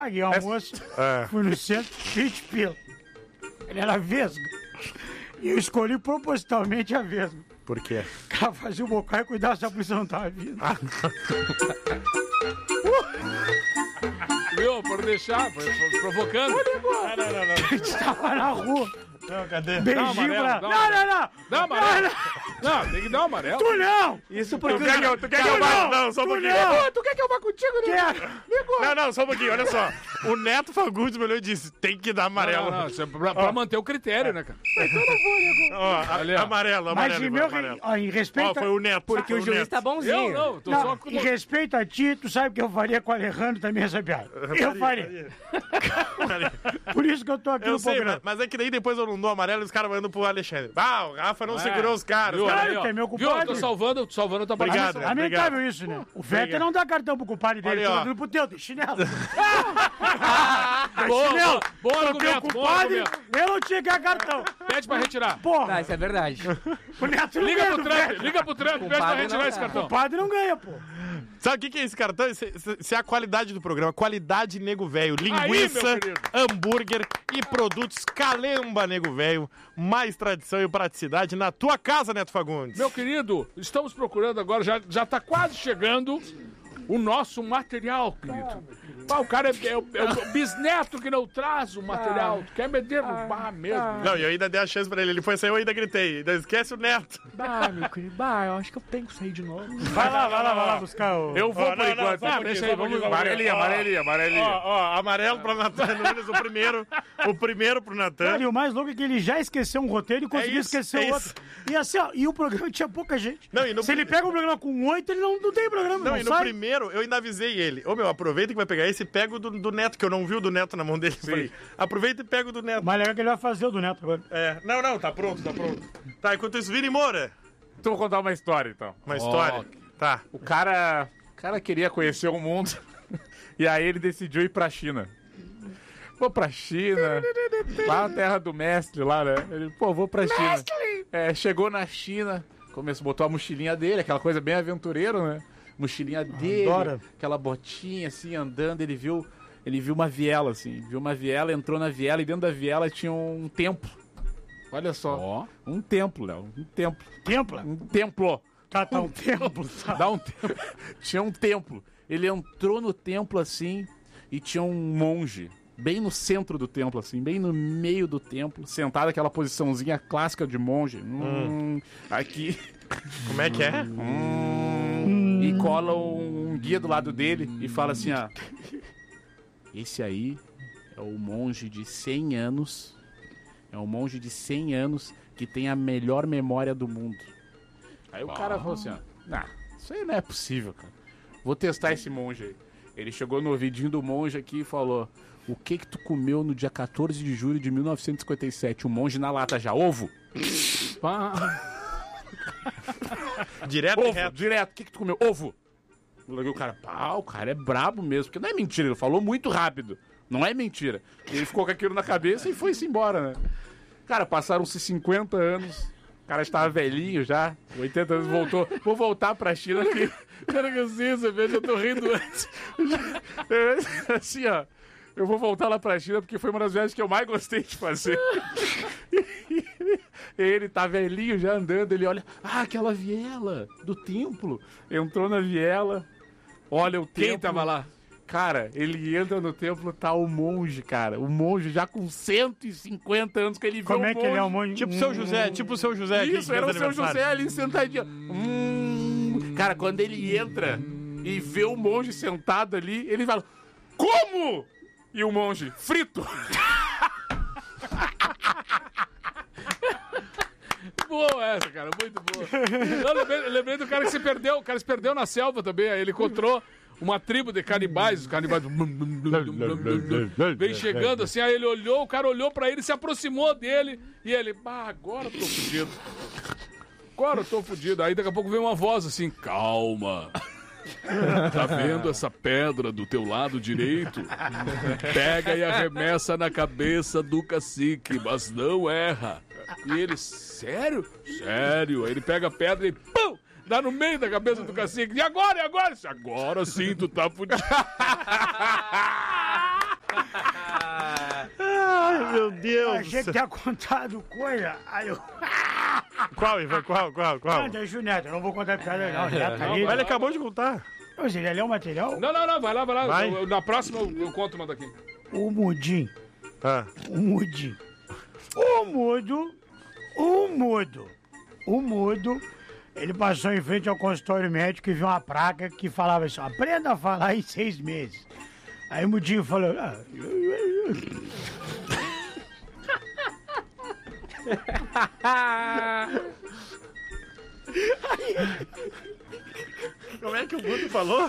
Paguei o almoço, fui no centro, 20 pila. Ele era vesgo. E eu escolhi propositalmente a vesgo. Por quê? O cara fazia o bocal e cuidava se a polícia não tava vindo. Viu? Por deixar, provocando. A gente tava na rua. Não, cadê? Beijinho pra... Não, Dá amarelo. Não, tem que dar um amarelo. Tu não! Isso porque... Tu quer que eu vá? Não, só um pouquinho. Não! Tu quer que eu vá contigo, né? Não, não, só um pouquinho, olha só. O Neto Fagundes me olhou e disse, tem que dar amarelo. Não, isso é pra manter o critério, né, cara? Ó, amarelo, Mas amarelo. em meu... amarelo. Ó, em respeito... Ó, foi o Neto. Porque o juiz tá bonzinho. Eu não, tô Não, só... em respeito a ti, tu sabe que eu faria com o Alejandro também essa piada. Eu faria. Por isso que eu tô aqui Eu no sei, programa. mas é que daí depois eu não dou amarelo e os caras mandam pro Alexandre. Ah, o Rafa não segurou os caras. Viu, Claro aí, ó. que é meu Viu? Eu compadre. tô salvando a tua Obrigado. participação. Lamentável isso, né? O Vettel não dá cartão pro compadre dele, Olha aí, ó. tô dando pro teu, tem chinelo. Boa, bom Pro teu argumento, bom compadre, argumento. eu não tinha que dar cartão. Pede pra retirar. Porra, Ah, isso é verdade. o Neto não Liga ganha pro do Trump, Vettel. pede pra Compadre retirar não esse dá. cartão. O padre não ganha, pô. Sabe o que é esse cartão? Isso é a qualidade do programa. Qualidade Nego Velho. Aí, Linguiça, meu querido. hambúrguer e produtos Calemba Nego Velho. Mais tradição e praticidade na tua casa, Neto Fagundes. Meu querido, estamos procurando agora, já tá quase chegando o nosso material, querido. Pá, o cara é o bisneto que não traz o material. Tu quer me derrubar mesmo. Não, e eu ainda dei a chance pra ele. Ele foi sair, eu ainda gritei. Ainda esquece o Neto. Meu querido, eu acho que eu tenho que sair de novo. Vai lá buscar o... Eu vou Ó, por não, enquanto. não, deixa aí, vamos... Amarelinha. Ó, amarelo pra Natan Nunes, o primeiro pro Natan. Cara, e o mais louco é que ele já esqueceu um roteiro e conseguiu isso, esquecer é o outro. E assim, ó, e o programa tinha pouca gente. Não, e no- Se ele pega um programa com 8, ele não tem programa, Não, não e no sai. primeiro, eu ainda avisei ele. Ô, meu, aproveita que vai pegar esse e pega o do Neto, que eu não vi o do Neto na mão dele. Falei, aproveita e pega o do Neto. O mais legal é que ele vai fazer o do Neto agora. Não, tá pronto. Tá, enquanto isso, Vini Moura. Então vou contar uma história, então. Uma história. Tá. O cara queria conhecer o mundo e aí ele decidiu ir pra China. Vou pra China, lá na terra do mestre lá, né? Ele, vou pra China. Chegou na China, botou a mochilinha dele, aquela coisa bem aventureiro, né? Mochilinha dele, Adoro. aquela botinha assim, andando, ele viu uma viela, assim, entrou na viela e dentro da viela tinha um templo. Olha só, um templo, Léo, um templo. Templa? Um templo. Tá um templo. Tá. Dá um tempo. Tinha um templo. Ele entrou no templo assim e tinha um monge bem no centro do templo, assim, bem no meio do templo, sentado aquela posiçãozinha clássica de monge. Aqui. Como é que é? E cola um guia do lado dele e fala assim, ó. Esse aí é o monge de 100 anos. É um monge de 100 anos que tem a melhor memória do mundo. Aí o cara falou assim, ó. Isso aí não é possível, cara. Vou testar esse monge aí. Ele chegou no ouvidinho do monge aqui e falou: o que tu comeu no dia 14 de julho de 1957? O monge na lata já. Ovo? Direto e Ovo, reto. direto. O que tu comeu? Ovo. O cara, o cara é brabo mesmo. Porque não é mentira, ele falou muito rápido. Não é mentira. Ele ficou com aquilo na cabeça e foi-se embora, né? Cara, passaram-se 50 anos. O cara estava velhinho já, 80 anos, voltou. Vou voltar pra China aqui. Cara, que assim, você vê, eu tô rindo antes. Assim, ó. Eu vou voltar lá pra China porque foi uma das viagens que eu mais gostei de fazer. Ele tá velhinho já andando, ele olha, aquela viela do templo. Entrou na viela, olha o templo. Quem tava lá? Cara, ele entra no templo, tá o monge, cara. O monge já com 150 anos que ele viu Como é que ele é um monge? Tipo o seu José, aqui, Isso, que era o fez seu aniversário. José ali sentadinho. Cara, quando ele entra e vê o monge sentado ali, ele fala: como? E o monge, frito. Boa essa, cara, muito boa. Eu lembrei do cara que se perdeu, o cara se perdeu na selva também, aí ele encontrou uma tribo de canibais, os canibais vem chegando assim, aí ele olhou, o cara olhou pra ele, se aproximou dele, e ele, agora eu tô fudido. Aí daqui a pouco vem uma voz assim, calma. Tá vendo essa pedra do teu lado direito? Pega e arremessa na cabeça do cacique, mas não erra. E ele, sério? Sério. Aí ele pega a pedra e pum! Dá no meio da cabeça do cacique. E agora? Agora sim, tu tá fudido. Deus. Achei que tinha contado coisa. Aí eu... Qual, Ivan? Qual? Não, deixa o Neto, eu não vou contar piada não. Neto tá aí. Mas ele acabou de contar. Você já leu o material? Não, vai lá. Vai. Na próxima eu conto uma daqui. O Mudim. Ah. O Mudim. O Mudo, ele passou em frente ao consultório médico e viu uma placa que falava assim, aprenda a falar em 6 meses. Aí o Mudinho falou... Como é que o Mudo falou?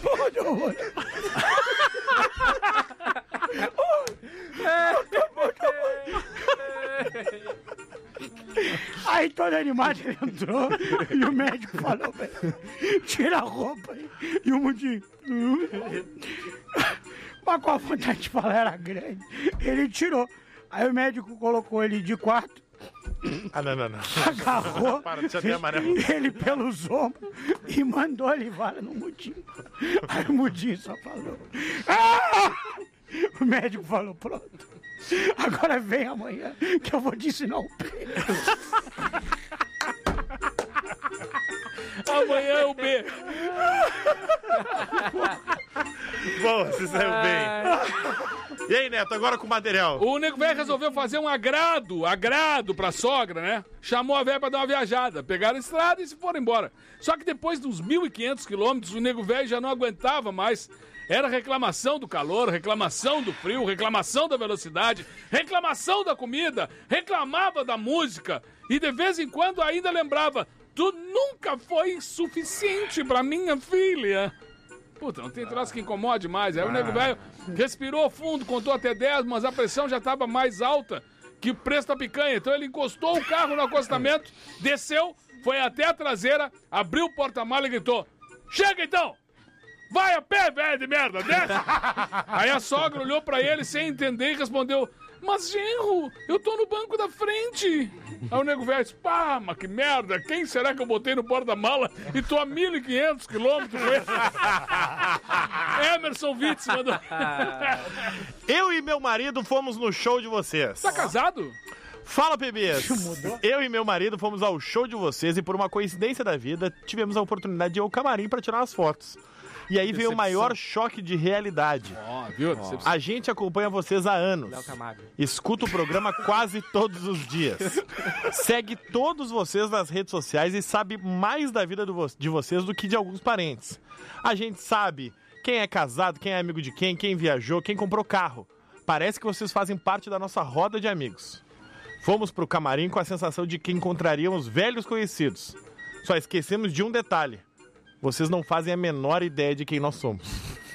Aí todo animado ele entrou e o médico falou, tira a roupa aí. E o Mudinho... Mas com a vontade de falar era grande. Ele tirou. Aí o médico colocou ele de quarto. Não. Agarrou Para, deixa eu ter amarelo. ele pelos ombros e mandou ele levar no Mudinho. Aí o Mudinho só falou... Ah! O médico falou, pronto. Agora vem amanhã que eu vou te ensinar o P. Amanhã é o B. Bom, você saiu bem. E aí, Neto, agora com o material. O nego velho resolveu fazer um agrado pra sogra, né? Chamou a velha pra dar uma viajada. Pegaram a estrada e se foram embora. Só que depois dos 1.500 quilômetros, o nego velho já não aguentava mais. Era reclamação do calor, reclamação do frio, reclamação da velocidade, reclamação da comida, reclamava da música e de vez em quando ainda lembrava: tu nunca foi suficiente pra minha filha. Puta, não tem troço que incomode mais. Aí o nego velho respirou fundo, contou até 10, mas a pressão já estava mais alta que o preço da picanha. Então ele encostou o carro no acostamento, desceu, foi até a traseira, abriu o porta-mala e gritou: chega então! Vai a pé, velho de merda, desce! Aí a sogra olhou pra ele sem entender e respondeu: mas, genro, eu tô no banco da frente. Aí o nego velho disse: pá, mas que merda, quem será que eu botei no porta-mala e tô a 1.500 quilômetros com ele? Emerson Witz mandou. Eu e meu marido fomos no show de vocês. Tá casado? Fala, bebês! Eu e meu marido fomos ao show de vocês e por uma coincidência da vida, tivemos a oportunidade de ir ao camarim pra tirar umas fotos. E aí veio o maior choque de realidade. Viu? A gente acompanha vocês há anos. Escuta o programa quase todos os dias. Segue todos vocês nas redes sociais e sabe mais da vida de vocês do que de alguns parentes. A gente sabe quem é casado, quem é amigo de quem viajou, quem comprou carro. Parece que vocês fazem parte da nossa roda de amigos. Fomos pro camarim com a sensação de que encontraríamos velhos conhecidos. Só esquecemos de um detalhe. Vocês não fazem a menor ideia de quem nós somos.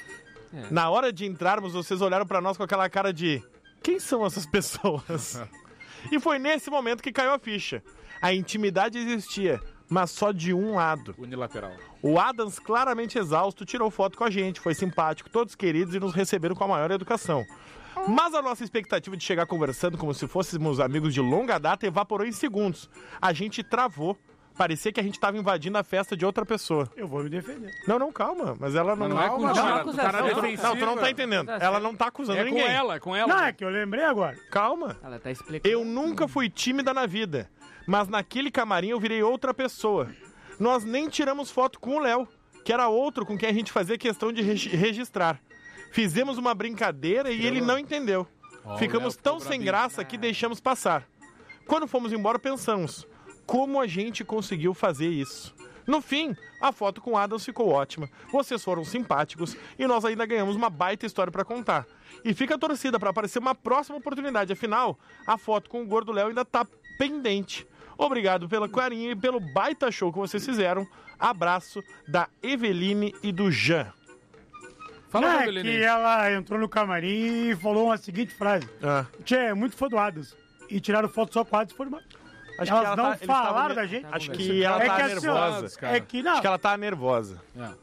Na hora de entrarmos, vocês olharam pra nós com aquela cara de... quem são essas pessoas? E foi nesse momento que caiu a ficha. A intimidade existia, mas só de um lado. Unilateral. O Adams, claramente exausto, tirou foto com a gente, foi simpático, todos queridos e nos receberam com a maior educação. Mas a nossa expectativa de chegar conversando como se fôssemos amigos de longa data evaporou em segundos. A gente travou. Parecia que a gente tava invadindo a festa de outra pessoa. Eu vou me defender. Não, calma. Mas ela não... Não é contigo. Não, tu não tá entendendo. Ela não tá acusando ninguém. É com ela. Não, é que eu lembrei agora. Calma. Ela tá explicando. Eu nunca fui tímida na vida. Mas naquele camarim eu virei outra pessoa. Nós nem tiramos foto com o Léo, que era outro com quem a gente fazia questão de registrar. Fizemos uma brincadeira e ele não entendeu. Ficamos tão sem graça que deixamos passar. Quando fomos embora, pensamos... como a gente conseguiu fazer isso? No fim, a foto com o Adams ficou ótima. Vocês foram simpáticos e nós ainda ganhamos uma baita história pra contar. E fica a torcida pra aparecer uma próxima oportunidade. Afinal, a foto com o Gordo Léo ainda tá pendente. Obrigado pela carinha e pelo baita show que vocês fizeram. Abraço da Eveline e do Jean. Fala, Não, é Eveline. que ela entrou no camarim e falou a seguinte frase. Tchê, é muito fã do Adams. E tiraram foto só com o Adams por uma... Acho Elas que ela não falaram da gente. Acho que ela É tá que assim, ó, nervosa. é que não. Acho que ela tá nervosa.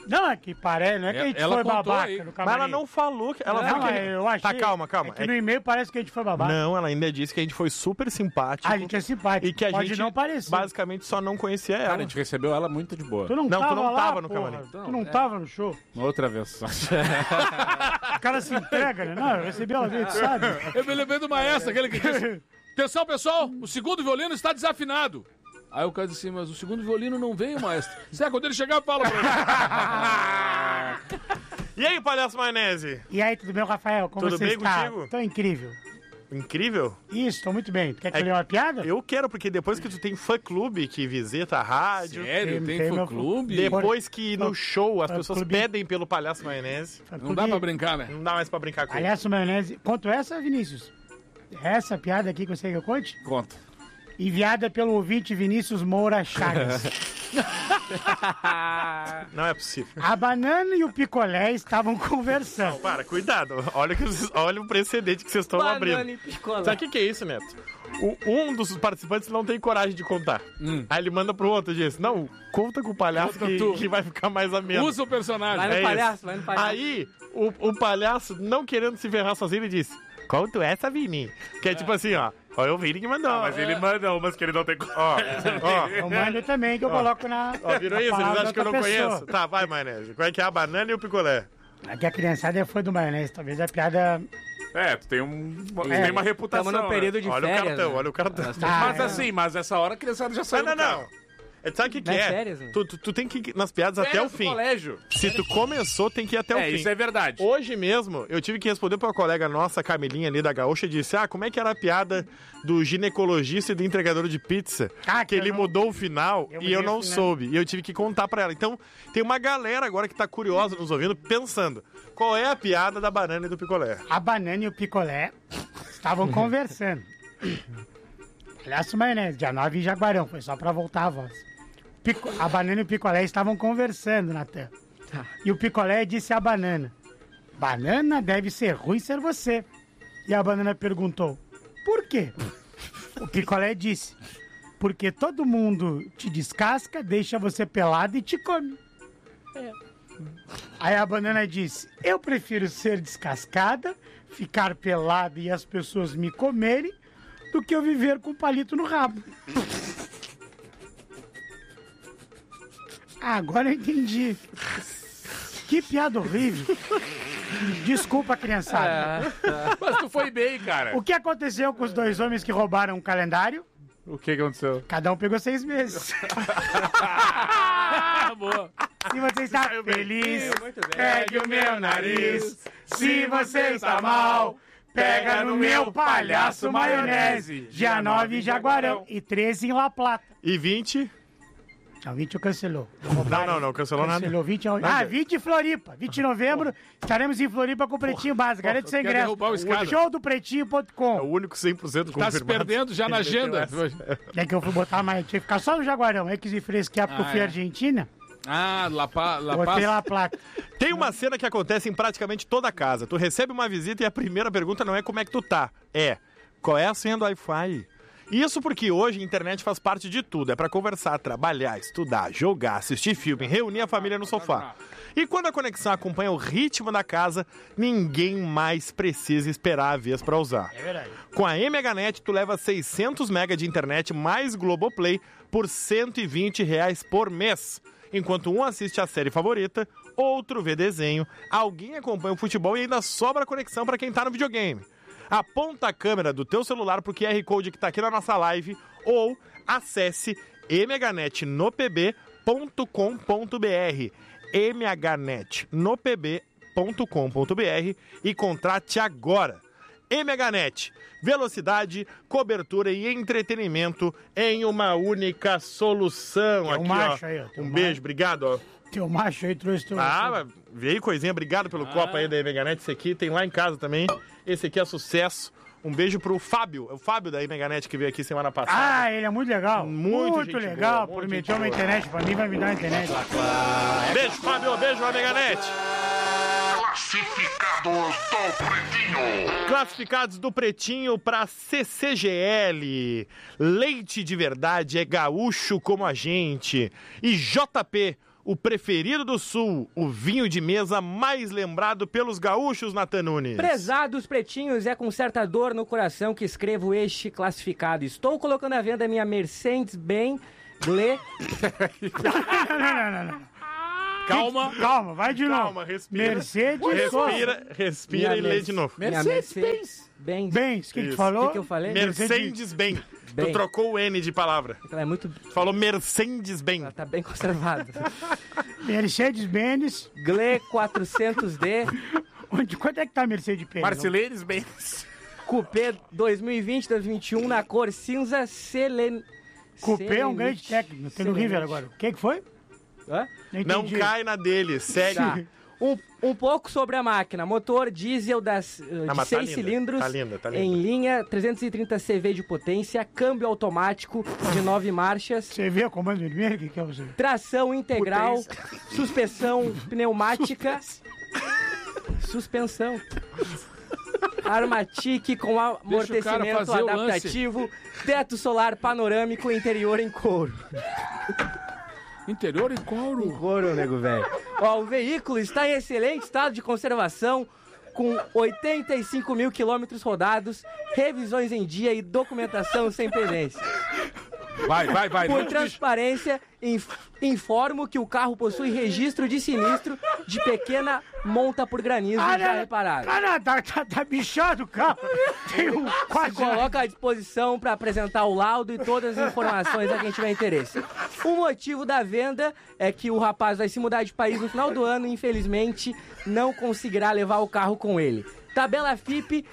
Não, é que parece, não é que a gente Ela foi contou babaca aí. no Mas camarim. ela não falou que... Ela falou que... eu achei... Tá, calma. É que no e-mail parece que a gente foi babaca. Não, ela ainda disse que a gente foi super simpático. A gente é simpático. E que a Pode gente não parecer. basicamente só não conhecia ela. Cara, a gente recebeu ela muito de boa. Tu não Não, tu tava não lá, tava no porra. camarim. Tu não tava no show. Uma outra vez só. O cara se entrega, né? Não, eu recebi ela dele, sabe? Eu me lembrei do maestro, aquele que disse: atenção, pessoal, o segundo violino está desafinado. Aí o cara disse assim: mas o segundo violino não veio, maestro. Será quando ele chegar, fala pra ele. E aí, palhaço maionese? E aí, tudo bem, Rafael? Como Tudo você bem está? contigo? Tô incrível. Incrível? Isso, tô muito bem. Tu quer que É eu leia uma piada? Eu quero, porque depois que tu tem fã-clube que visita a rádio, Sério, Tem tem meu- fã-clube? depois que no show as fã pessoas clube. pedem pelo palhaço maionese, Não dá pra brincar, né? não dá mais pra brincar com ele. Palhaço maionese. Conto essa, Vinícius? Essa piada aqui que você quer que eu conte? Conta. Enviada pelo ouvinte Vinícius Moura Chagas. Não é possível. A banana e o picolé estavam conversando. Para, cuidado. Olha o precedente que vocês estão abrindo. Banana e picolé. Sabe o que é isso, Neto? Um dos participantes não tem coragem de contar. Aí ele manda pro outro e diz: não, conta com o palhaço Conta tu. que vai ficar mais ameno. Usa o personagem. Vai no É palhaço, isso. vai no palhaço. Aí, o palhaço, não querendo se ferrar sozinho, ele disse: conto essa, Vini. Que é tipo assim, ó. Ó, é o Vini que mandou. Mas ele manda umas que ele não tem... Ó, Eu mando também, que eu coloco na. ó, virou na isso? Eles palavra acham que eu da não outra pessoa. conheço? Tá, vai, maionese. Qual é que é a banana e o picolé? Aqui a criançada é fã do maionese. Talvez a piada. É, tu tem, tem uma reputação. Estamos no período de Olha o férias. cartão, né? olha o cartão. Mas assim, mas essa hora a criançada já saiu Não, do carro. não. Sabe o que Nas é? férias, né? Tu tem que ir nas piadas até o Férias do fim. colégio. Se tu começou, tem que ir até o fim. Isso é verdade. Hoje mesmo, eu tive que responder pra uma colega nossa, a Camilinha ali da Gaúcha, e disse: como é que era a piada do ginecologista e do entregador de pizza? Ah, que ele eu não- mudou o final eu e eu mudei o não final. soube. E eu tive que contar pra ela. Então, tem uma galera agora que tá curiosa nos ouvindo, pensando: qual é a piada da banana e do picolé? A banana e o picolé estavam conversando. Palhaço maionese, dia 9 em Jaguarão. Foi só pra voltar a voz. A banana e o picolé estavam conversando, Natan. E o picolé disse à banana: banana deve ser ruim ser você. E a banana perguntou: por quê? O picolé disse: porque todo mundo te descasca, deixa você pelado e te come. Aí a banana disse: eu prefiro ser descascada, ficar pelada e as pessoas me comerem, do que eu viver com um palito no rabo. Agora eu entendi. Que piada horrível. Desculpa, criançada. Mas tu foi bem, cara. O que aconteceu com os dois homens que roubaram um calendário? O que aconteceu? Cada um pegou 6 meses. Ah, boa. Se você está feliz, Muito bem. pegue o meu nariz. Se você está mal, pega no meu palhaço maionese. Dia 9 em Jaguarão e 13 em La Plata. E 20? Não, 20 cancelou. Não, cancelou nada. Cancelou 20 20 em Floripa. 20 de novembro, estaremos em Floripa com o Pretinho Básico. Garante seu quer ingresso. derrubar o escada. É o Showdopretinho.com. único 100% confirmado. Tá se perdendo já na Ele meteu agenda. essa. É que eu fui botar mais. Tinha que ficar só no Jaguarão. É que se fresquear porque eu fui à Argentina. Ah, La Botei Paz. lá a placa. Tem uma cena que acontece em praticamente toda casa. Tu recebe uma visita e a primeira pergunta não é como é que tu tá. É, qual é a senha do Wi-Fi? Isso porque hoje a internet faz parte de tudo. É pra conversar, trabalhar, estudar, jogar, assistir filme, reunir a família no sofá. E quando a conexão acompanha o ritmo da casa, ninguém mais precisa esperar a vez pra usar. É verdade. Com a MHNet, tu leva 600 MB de internet mais Globoplay por R$ 120 por mês. Enquanto um assiste a série favorita, outro vê desenho, alguém acompanha o futebol e ainda sobra conexão pra quem tá no videogame. Aponta a câmera do teu celular pro QR Code que tá aqui na nossa live ou acesse mhnetnopb.com.br mhnetnopb.com.br e contrate agora. MHNet, velocidade, cobertura e entretenimento em uma única solução. Tem um Aqui, macho ó. aí, ó, tem um Beijo, macho. obrigado, ó. Teu macho aí trouxe teu. Veio coisinha, obrigado pelo copo aí da MHNet. Esse aqui tem lá em casa também. Esse aqui é sucesso. Um beijo pro Fábio, o Fábio da MHNet que veio aqui semana passada. Ah, ele é muito legal. Muito gente legal. boa, muito Prometeu gente uma boa. internet pra mim, vai me dar uma internet. Beijo, Fábio, beijo, MHNet. Classificados do Pretinho. Classificados do Pretinho pra CCGL. Leite de verdade é gaúcho como a gente. E JP, o preferido do Sul, o vinho de mesa mais lembrado pelos gaúchos, Natan Nunes. Prezados pretinhos, é com certa dor no coração que escrevo este classificado. Estou colocando à venda minha Mercedes-Benz Gle... Não. Calma. Calma, vai de novo. Calma, respira. Mercedes Respira e lê de novo. Mercedes-Benz. Bens, o que tu Isso. falou? O que eu falei? Mercedes-Benz. Tu Bem. trocou o N de palavra. Ela é muito... Falou Mercedes-Benz. Ela tá bem conservada. Mercedes-Benz. Gle 400D. Quanto é que tá a Mercedes-Benz? Marceleiros-Benz. Coupé 2020-2021 na cor cinza Coupé é um grande técnico. Tem no River agora. O que foi? Hã? Não entendi. cai na dele, segue. Tá. Um pouco sobre a máquina. Motor diesel de mas 6 tá linda, cilindros tá linda. em linha, 330 CV de potência, câmbio automático de 9 marchas, Você vê a comando vermelho? O que é você? tração integral, suspensão pneumática, suspensão, Armatic com amortecimento fazer o adaptativo, teto solar panorâmico e interior em couro. Interior em couro. Couro, nego velho. Ó, o veículo está em excelente estado de conservação, com 85 mil quilômetros rodados, revisões em dia e documentação sem pendência. Vai. Por transparência, informo que o carro possui registro de sinistro de pequena monta por granizo já reparado. Cara, tá bichado o carro. Tem um quase... Coloca à disposição para apresentar o laudo e todas as informações a quem tiver interesse. O motivo da venda é que o rapaz vai se mudar de país no final do ano e, infelizmente, não conseguirá levar o carro com ele. Tabela FIP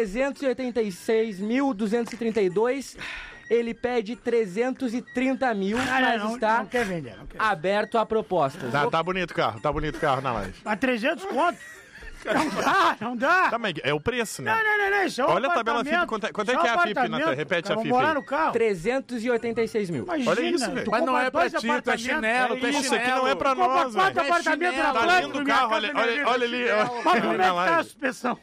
386.232. Ele pede 330 mil, mas está não quer vender, não quer. aberto a propostas. Tá bonito o carro na live. A 300 conto? Não dá. Tá, mas é o preço, né? Não, isso é um Olha a tabela FIP, apartamento. quanto é Isso que é a FIP, apartamento. Natan? Repete a Vamos FIP morar aí. no carro. 386 mil. Imagina, Olha isso, velho. tu Mas não compra é pra dois ti, tu é apartamentos, chinelo, tu é Isso aqui não é pra compra nós, 4 velho. apartamentos na Tá Atlântico, lindo o minha carro, casa, minha vida. olha ali. Mas como é que na tá a live. suspensão?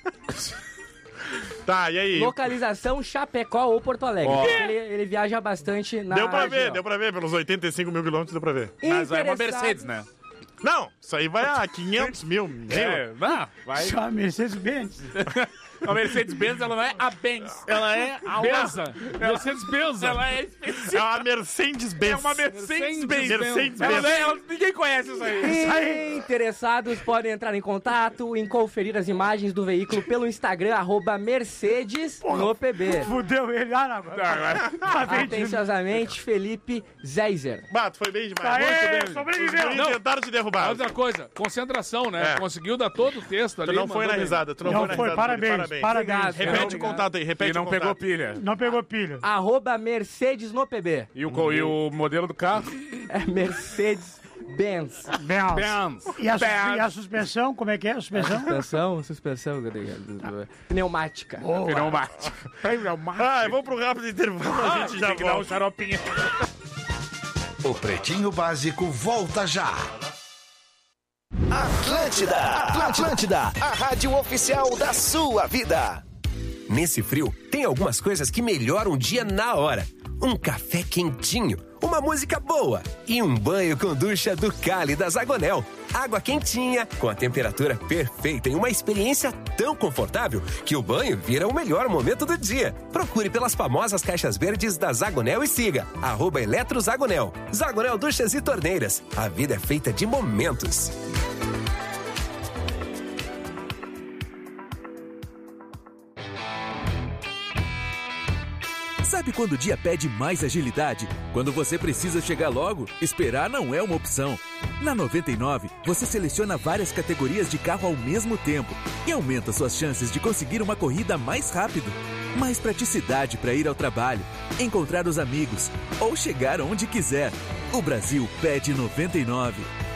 Tá, e aí? Localização Chapecó ou Porto Alegre. Ó. Ele viaja bastante na Deu pra região. ver, pelos 85 mil quilômetros deu pra ver. Mas é uma Interessados- Mercedes, né? Não, isso aí vai a 500 mil. Não, vai. Só a Mercedes-Benz. A Mercedes-Benz, ela não é a Benz. Ela é a Benza. Mercedes-Benz. Ela é É especial. uma Mercedes-Benz. É uma Mercedes-Benz. Mercedes-Benz. Ela não é- ninguém conhece isso aí. Interessados podem entrar em contato e conferir as imagens do veículo pelo Instagram, @Mercedes no PB. Fudeu ele. Tá vendido. Atenciosamente, Felipe Zeiser. Bato, foi bem demais. Aê, Os sobreviveu. guris tentaram te derrubar. Outra coisa, concentração, né? É. Conseguiu dar todo o texto ali. Tu não foi na mandou bem. risada, tu não Não foi na foi, risada. parabéns. Obrigado. Repete o Obrigado. contato aí, repete E não o contato. pegou pilha. Não pegou pilha. @Mercedes no PB. E o modelo do carro? É Mercedes-Benz. Benz. E a suspensão, como é que é a suspensão? Suspensão, pneumática. Pneumático. Vamos pro rápido intervalo, a gente já Tem que dar um volta. xaropinho. O Pretinho Básico volta já. Atlântida, a rádio oficial da sua vida. Nesse frio, tem algumas coisas que melhoram o dia na hora. Um café quentinho, uma música boa e um banho com ducha do Cali da Zagonel. Água quentinha, com a temperatura perfeita e uma experiência tão confortável que o banho vira o melhor momento do dia. Procure pelas famosas caixas verdes da Zagonel e siga @EletroZagonel. Zagonel Duchas e Torneiras. A vida é feita de momentos. Sabe quando o dia pede mais agilidade? Quando você precisa chegar logo, esperar não é uma opção. Na 99, você seleciona várias categorias de carro ao mesmo tempo e aumenta suas chances de conseguir uma corrida mais rápido. Mais praticidade para ir ao trabalho, encontrar os amigos ou chegar onde quiser. O Brasil pede 99.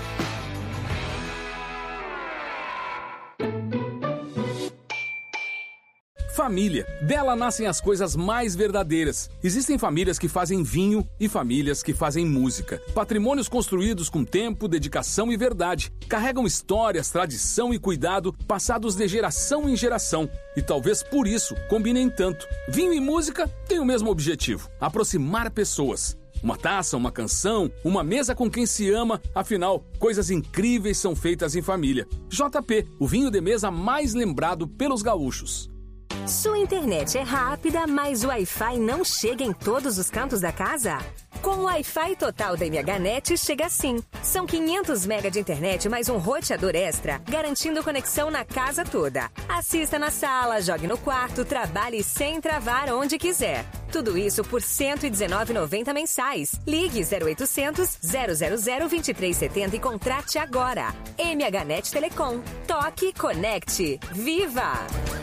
Família. Dela nascem as coisas mais verdadeiras. Existem famílias que fazem vinho e famílias que fazem música. Patrimônios construídos com tempo, dedicação e verdade. Carregam histórias, tradição e cuidado passados de geração em geração. E talvez por isso combinem tanto. Vinho e música têm o mesmo objetivo: aproximar pessoas. Uma taça, uma canção, uma mesa com quem se ama. Afinal, coisas incríveis são feitas em família. JP, o vinho de mesa mais lembrado pelos gaúchos. Sua internet é rápida, mas o Wi-Fi não chega em todos os cantos da casa? Com o Wi-Fi total da MHNet chega assim. São 500 MB de internet mais um roteador extra, garantindo conexão na casa toda. Assista na sala, jogue no quarto, trabalhe sem travar onde quiser. Tudo isso por R$ 119,90 mensais. Ligue 0800 000 2370 e contrate agora. MHNet Telecom. Toque, conecte. Viva!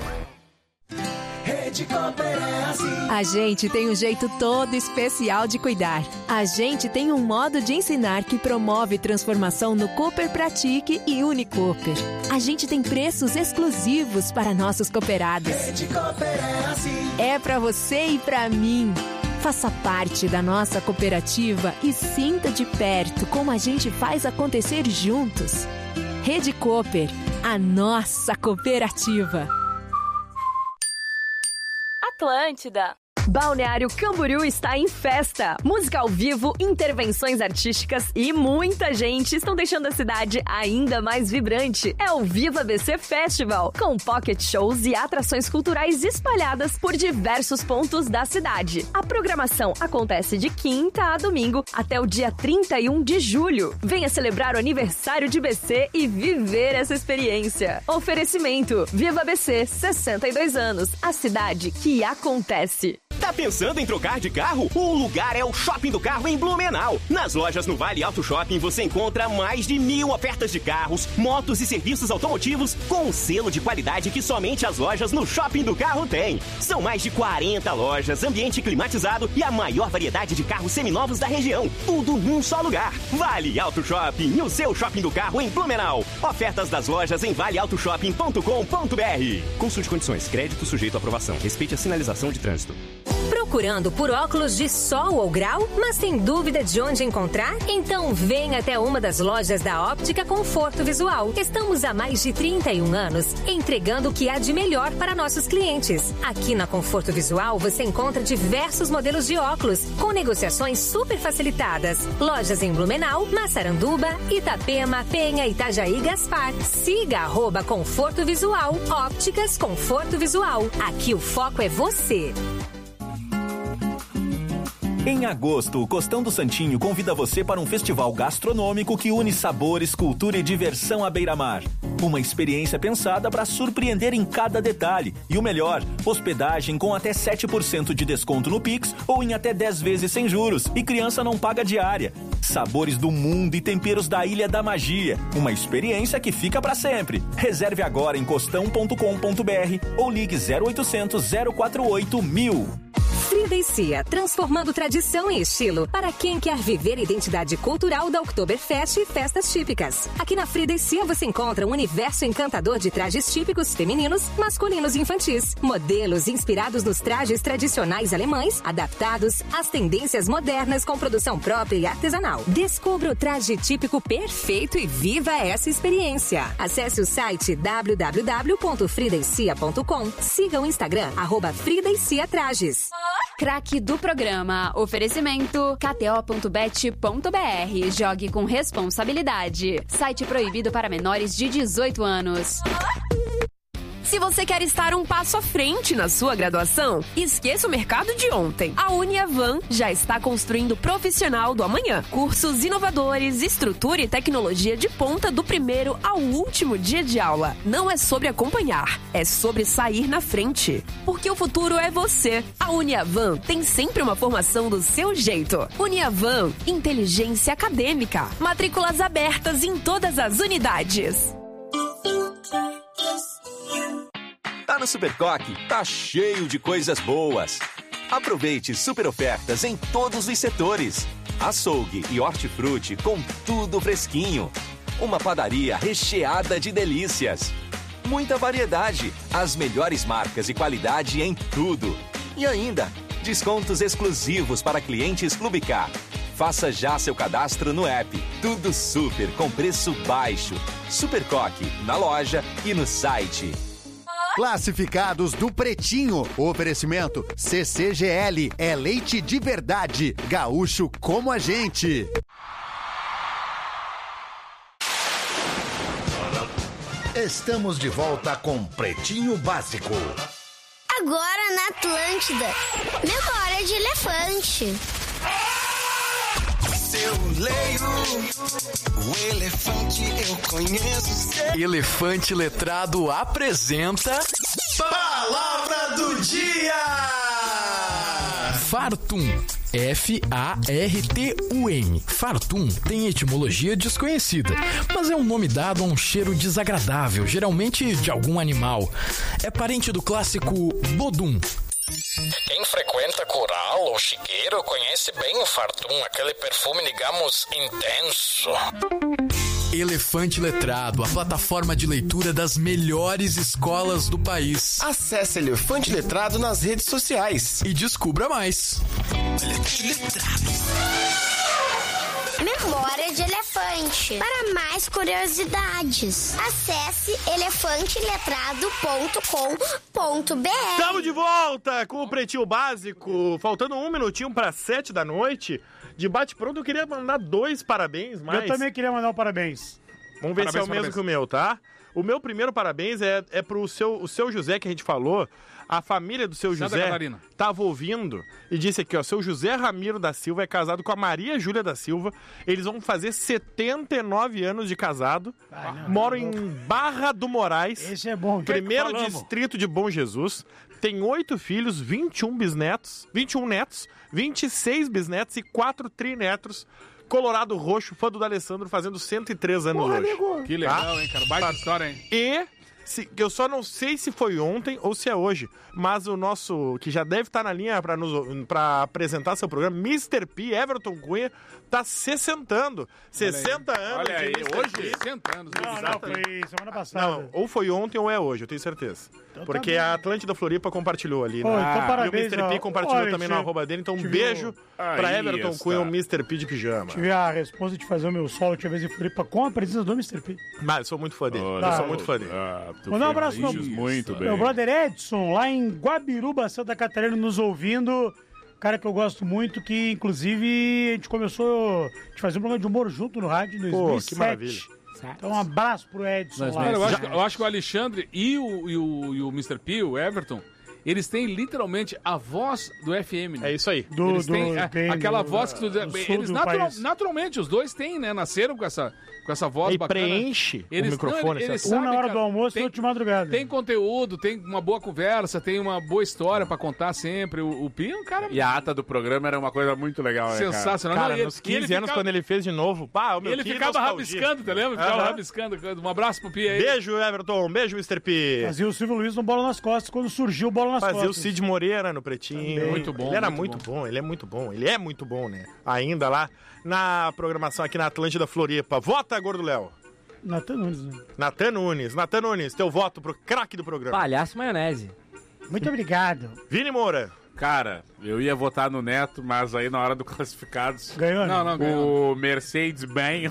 Rede Cooper é assim. A gente tem um jeito todo especial de cuidar. A gente tem um modo de ensinar que promove transformação no Cooper Pratique e Unicooper. A gente tem preços exclusivos para nossos cooperados. Rede Cooper é assim. É para você e para mim. Faça parte da nossa cooperativa e sinta de perto como a gente faz acontecer juntos. Rede Cooper, a nossa cooperativa. Atlântida. Balneário Camboriú está em festa. Música ao vivo, intervenções artísticas e muita gente estão deixando a cidade ainda mais vibrante. É o Viva BC Festival, com pocket shows e atrações culturais espalhadas por diversos pontos da cidade. A programação acontece de quinta a domingo até o dia 31 de julho. Venha celebrar o aniversário de BC e viver essa experiência. Oferecimento: Viva BC, 62 anos, a cidade que acontece. Tá pensando em trocar de carro? O lugar é o Shopping do Carro em Blumenau. Nas lojas no Vale Auto Shopping você encontra mais de 1.000 ofertas de carros, motos e serviços automotivos com um selo de qualidade que somente as lojas no Shopping do Carro têm. São mais de 40 lojas, ambiente climatizado e a maior variedade de carros seminovos da região. Tudo num só lugar. Vale Auto Shopping, o seu Shopping do Carro em Blumenau. Ofertas das lojas em valeautoshopping.com.br. Consulte condições, crédito sujeito à aprovação. Respeite a sinalização de trânsito. Procurando por óculos de sol ou grau, mas tem dúvida de onde encontrar? Então venha até uma das lojas da Óptica Conforto Visual. Estamos há mais de 31 anos entregando o que há de melhor para nossos clientes. Aqui na Conforto Visual você encontra diversos modelos de óculos com negociações super facilitadas. Lojas em Blumenau, Massaranduba, Itapema, Penha, Itajaí, Gaspar. Siga @Conforto Visual. Ópticas Conforto Visual. Aqui o foco é você. Em agosto, o Costão do Santinho convida você para um festival gastronômico que une sabores, cultura e diversão à beira-mar. Uma experiência pensada para surpreender em cada detalhe. E o melhor, hospedagem com até 7% de desconto no Pix ou em até 10 vezes sem juros. E criança não paga diária. Sabores do mundo e temperos da Ilha da Magia. Uma experiência que fica para sempre. Reserve agora em costão.com.br ou ligue 0800 048 1000. Frida e Cia, transformando tradição em estilo para quem quer viver a identidade cultural da Oktoberfest e festas típicas. Aqui na Frida e Cia você encontra um universo encantador de trajes típicos femininos, masculinos e infantis. Modelos inspirados nos trajes tradicionais alemães, adaptados às tendências modernas com produção própria e artesanal. Descubra o traje típico perfeito e viva essa experiência. Acesse o site www.fridaecia.com. Siga o Instagram @FridaeCiaTrajes. Craque do programa. Oferecimento kto.bet.br. Jogue com responsabilidade. Site proibido para menores de 18 anos. Se você quer estar um passo à frente na sua graduação, esqueça o mercado de ontem. A Uniavan já está construindo o profissional do amanhã. Cursos inovadores, estrutura e tecnologia de ponta do primeiro ao último dia de aula. Não é sobre acompanhar, é sobre sair na frente. Porque o futuro é você. A Uniavan tem sempre uma formação do seu jeito. Uniavan, inteligência acadêmica. Matrículas abertas em todas as unidades. Tá no Supercoque, tá cheio de coisas boas. Aproveite super ofertas em todos os setores. Açougue e hortifruti com tudo fresquinho. Uma padaria recheada de delícias. Muita variedade, as melhores marcas e qualidade em tudo. E ainda, descontos exclusivos para clientes Clube K. Faça já seu cadastro no app. Tudo super com preço baixo. Supercoque, na loja e no site. Classificados do Pretinho. Oferecimento CCGL. É leite de verdade. Gaúcho como a gente. Estamos de volta com Pretinho Básico. Agora na Atlântida. Memória de elefante. Se eu leio o elefante, eu conheço. Elefante Letrado apresenta Palavra do Dia! Fartum. F-A-R-T-U-M. Fartum tem etimologia desconhecida, mas é um nome dado a um cheiro desagradável, geralmente de algum animal. É parente do clássico bodum. Quem frequenta coral ou chiqueiro conhece bem o Fartum, aquele perfume, digamos, intenso. Elefante Letrado, a plataforma de leitura das melhores escolas do país. Acesse Elefante Letrado nas redes sociais e descubra mais. Memória de elefante. Para mais curiosidades, acesse elefanteletrado.com.br. Estamos de volta com o Pretinho Básico. Faltando 1 minutinho para 7 da noite. De bate-pronto, eu queria mandar 2 parabéns, mas... Eu também queria mandar um parabéns. Vamos ver se é o mesmo que o meu, tá? O meu primeiro parabéns é pro seu José, que a gente falou. A família do seu Santa José Catarina. Tava ouvindo e disse aqui, ó, seu José Ramiro da Silva é casado com a Maria Júlia da Silva. Eles vão fazer 79 anos de casado. Moram em Barra do Moraes. Esse é bom. Primeiro distrito de Bom Jesus. Tem 8 filhos, 21 netos, 26 bisnetos e 4 trinetos. Colorado Roxo, fã do D'Alessandro, fazendo 103 anos hoje. Amigo. Que legal, hein, cara? Baita história, hein? E eu só não sei se foi ontem ou se é hoje, mas o nosso, que já deve estar na linha para apresentar seu programa, Mr. P, Everton Cunha, tá 60 anos. Olha aí, hoje? 60 anos. Não, foi semana passada. Não, ou foi ontem ou é hoje, eu tenho certeza. Então, porque a Atlântida Floripa compartilhou ali. Então, parabéns, e o Mr. P compartilhou também no arroba dele. Então, um beijo pra Everton Cunha, o Mr. P de pijama. Tive a resposta de fazer o meu solo, tinha vez em Floripa com a presença do Mr. P. Mas eu sou muito fã dele. Eu sou muito fã dele. Mandar um abraço pro meu brother Edson, lá em Guabiruba, Santa Catarina, nos ouvindo. Cara que eu gosto muito, que inclusive a gente começou a fazer um programa de humor junto no rádio em 2007. Que maravilha. Então um abraço pro Edson lá. Eu acho que o Alexandre e o Mr. P, o Everton, eles têm literalmente a voz do FM. Né? É isso aí. Eles têm aquela voz que eles naturalmente, os dois têm, né? Nasceram com essa voz bacana. Preenche o microfone. Eles sabem, na hora do almoço e outra de madrugada. Tem conteúdo, tem uma boa conversa, tem uma boa história pra contar sempre. O Pi é um cara... E a ata do programa era uma coisa muito legal, né, sensacional. Cara, nos 15 anos, quando ele fez de novo, ele ficava rabiscando, tá lembra? Ficava rabiscando. Um abraço pro Pi aí. Beijo, Everton. Beijo, Mr. P. Fazia o Silvio Luiz no Bola nas Costas, quando surgiu o Bola nas Costas. Fazia o Cid Moreira no Pretinho. Também. Muito bom. Ele era muito bom, ele é muito bom. Ele é muito bom, né? Ainda lá na programação aqui na Atlântida Floripa. Vota, Gordo Léo. Natan Nunes, né? Natan Nunes, teu voto pro craque do programa. Palhaço Maionese. Muito obrigado. Vini Moura. Cara, eu ia votar no Neto, mas aí na hora do classificados... Ganhou, né? Não, ganhou. O Mercedes-Benz...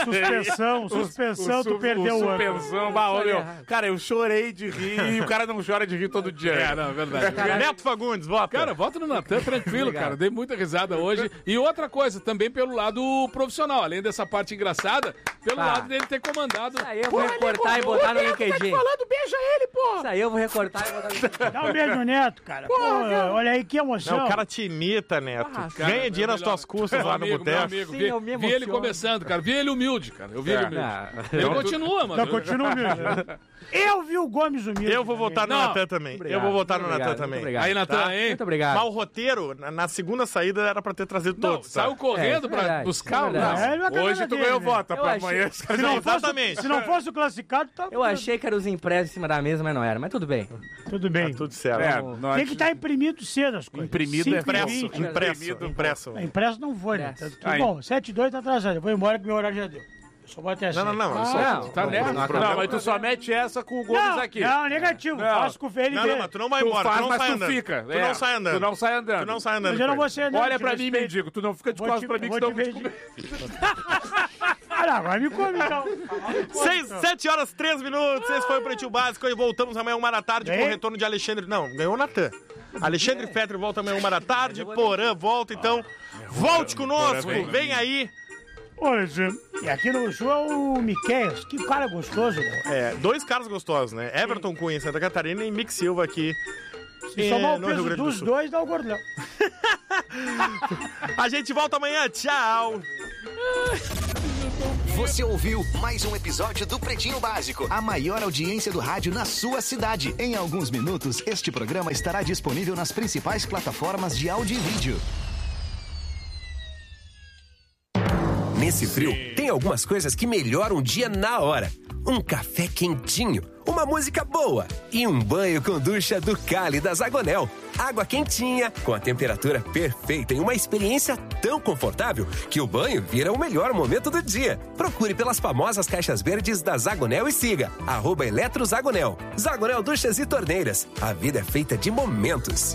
Suspensão, tu perdeu o ano. Suspensão, cara, eu chorei de rir e o cara não chora de rir todo dia. É verdade. Neto Fagundes, vota. Cara, vota no Natan, tranquilo, cara. Dei muita risada hoje. E outra coisa, também pelo lado profissional, além dessa parte engraçada, pelo lado dele ter comandado... Isso aí eu vou recortar e botar no LinkedIn. Falando, beija ele, pô. Isso aí eu vou recortar e botar no LinkedIn. Dá um beijo no Neto, cara. Pô, olha aí que emoção. Não, o cara te imita, Neto. Ganha dinheiro nas tuas custas lá no boteco. Vi ele começando, cara. Vi ele humilde, cara. Eu vi ele humilde. Ele continua, mano. Não, continua humilde. Eu vi o Gomes humilde. Eu vou votar no Natan também. Eu vou votar no Natan também. Aí, Natan, hein? Muito obrigado. Mas o roteiro, na segunda saída, era pra ter trazido todos. Saiu correndo pra buscar o... Hoje tu ganhou voto, pra amanhã... Exatamente. Se não fosse o classificado, tá... Eu achei que era os impressos em cima da mesa, mas não era. Mas tudo bem. Tudo bem. Tá tudo certo. Tem que estar imprimido cedo as coisas. Imprimido é impresso. Impresso não foi, né? Bom, 7h02 tá atrasado. Eu vou embora que meu horário já deu. Só vou até Não. Tá nessa. Não, mas tu só mete essa com o Gomes aqui. Não, negativo. Faço com o Felipe. Não, mas tu não vai embora. Tu não sai andando. Fica. Tu não sai andando. Tu não sai andando. Tu não sai andando. Mas eu não vou ser andando. Olha pra mim, mendigo. Tu não fica de costas pra mim, que senão eu vou te comer. agora me come, então. 7 horas 3 minutos. Esse foi o Pretinho Básico. E voltamos amanhã 1h da tarde com o retorno de Alexandre. Não, ganhou o Natan. Alexandre Fetter volta amanhã 1h da tarde. Porã volta, então. Volte conosco. Vem aí. Olha, e aqui no Sul é o Miqueias. Que cara gostoso, meu. 2 caras gostosos, né? Everton Cunha em Santa Catarina e Mick Silva aqui. Se somar o peso dos dois, dá o gordão. A gente volta amanhã. Tchau. Você ouviu mais um episódio do Pretinho Básico, a maior audiência do rádio na sua cidade. Em alguns minutos, este programa estará disponível nas principais plataformas de áudio e vídeo. Nesse frio, tem algumas coisas que melhoram o dia na hora. Um café quentinho, uma música boa e um banho com ducha do Cali da Zagonel. Água quentinha, com a temperatura perfeita e uma experiência tão confortável que o banho vira o melhor momento do dia. Procure pelas famosas caixas verdes da Zagonel e siga @EletroZagonel. Zagonel Duchas e Torneiras. A vida é feita de momentos.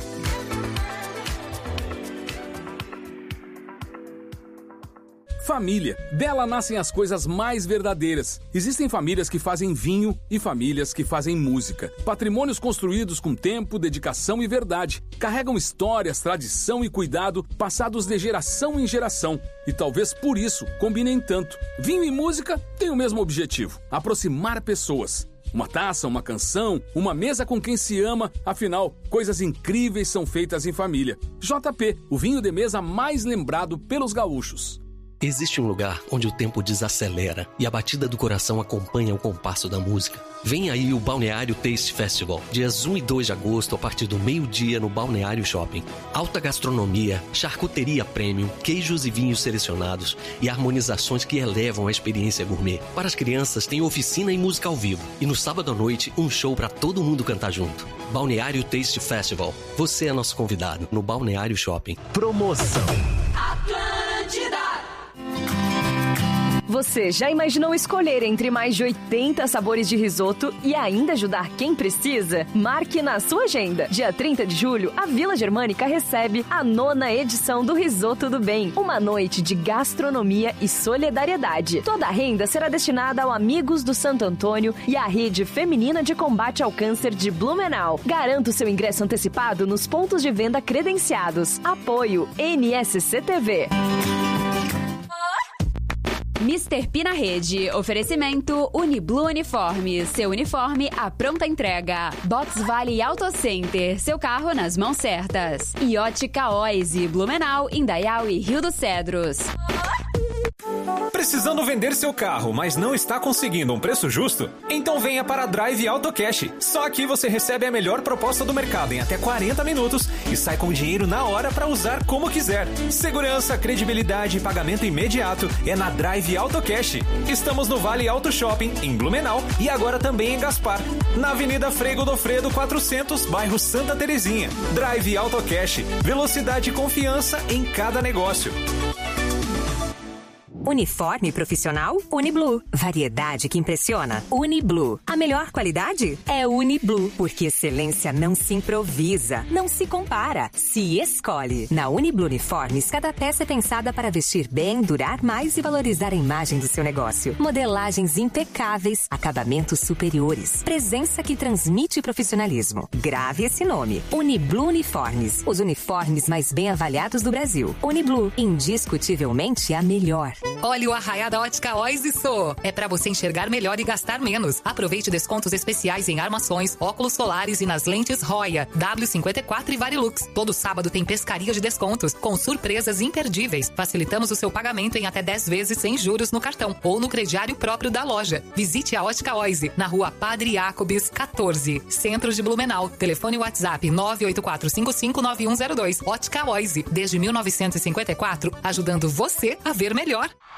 Família. Dela nascem as coisas mais verdadeiras. Existem famílias que fazem vinho e famílias que fazem música. Patrimônios construídos com tempo, dedicação e verdade. Carregam histórias, tradição e cuidado passados de geração em geração. E talvez por isso combinem tanto. Vinho e música têm o mesmo objetivo: aproximar pessoas. Uma taça, uma canção, uma mesa com quem se ama. Afinal, coisas incríveis são feitas em família. JP, o vinho de mesa mais lembrado pelos gaúchos. Existe um lugar onde o tempo desacelera e a batida do coração acompanha o compasso da música. Vem aí o Balneário Taste Festival, dias 1 e 2 de agosto, a partir do meio-dia no Balneário Shopping. Alta gastronomia, charcuteria premium, queijos e vinhos selecionados e harmonizações que elevam a experiência gourmet. Para as crianças tem oficina e música ao vivo. E no sábado à noite, um show para todo mundo cantar junto. Balneário Taste Festival. Você é nosso convidado no Balneário Shopping. Promoção. Você já imaginou escolher entre mais de 80 sabores de risoto e ainda ajudar quem precisa? Marque na sua agenda. Dia 30 de julho, a Vila Germânica recebe a 9ª edição do Risoto do Bem. Uma noite de gastronomia e solidariedade. Toda a renda será destinada ao Amigos do Santo Antônio e à Rede Feminina de Combate ao Câncer de Blumenau. Garanta o seu ingresso antecipado nos pontos de venda credenciados. Apoio NSC TV. Mr. P na rede. Oferecimento Uniblu Uniformes. Seu uniforme à pronta entrega. Box Vale Auto Center. Seu carro nas mãos certas. E Ótica Oise. Blumenau, Indaial e Rio dos Cedros. Precisando vender seu carro, mas não está conseguindo um preço justo? Então venha para a Drive Auto Cash. Só aqui você recebe a melhor proposta do mercado em até 40 minutos e sai com o dinheiro na hora para usar como quiser. Segurança, credibilidade e pagamento imediato é na Drive Auto Cash. Estamos no Vale Auto Shopping, em Blumenau, e agora também em Gaspar, na Avenida Frei Godofredo 400, bairro Santa Terezinha. Drive Auto Cash. Velocidade e confiança em cada negócio. Uniforme profissional? Uniblu. Variedade que impressiona? Uniblu. A melhor qualidade? É Uniblu. Porque excelência não se improvisa, não se compara, se escolhe. Na Uniblu Uniformes, cada peça é pensada para vestir bem, durar mais e valorizar a imagem do seu negócio. Modelagens impecáveis, acabamentos superiores, presença que transmite profissionalismo. Grave esse nome. Uniblu Uniformes. Os uniformes mais bem avaliados do Brasil. Uniblu. Indiscutivelmente a melhor. Olha o arraiá da Ótica Oise Sô. É pra você enxergar melhor e gastar menos. Aproveite descontos especiais em armações, óculos solares e nas lentes Roya, W54 e Varilux. Todo sábado tem pescaria de descontos, com surpresas imperdíveis. Facilitamos o seu pagamento em até 10 vezes sem juros no cartão ou no crediário próprio da loja. Visite a Ótica Oise, na rua Padre Jacobs, 14, centro de Blumenau. Telefone WhatsApp 984559102. Ótica Oise, desde 1954, ajudando você a ver melhor.